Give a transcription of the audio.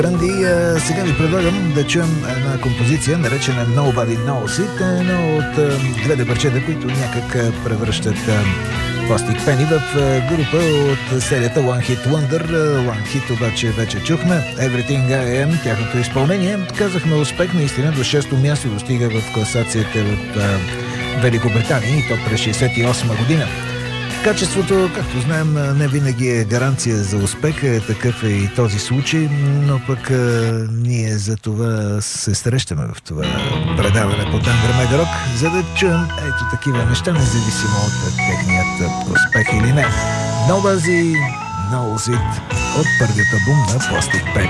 Ранди, сега ви предлагам да чуем една композиция, наречена Nobody Knows It, едно от двете парчета, които някак превръщат Plastic Penny в група от серията One Hit Wonder. One Hit обаче вече чухме. Everything I Am, тяхното изпълнение. Казахме успех, наистина до 6-то място достига в класацията в Великобритания и то през 68 година. Качеството, както знаем, не винаги е гаранция за успех, такъв е и този случай, но пък ние за това се срещаме в това предаване по Тангра Рок, за да чуем ето такива неща, независимо от техният успех или не. Nobody Knows It от първият албум на Plastic Penny.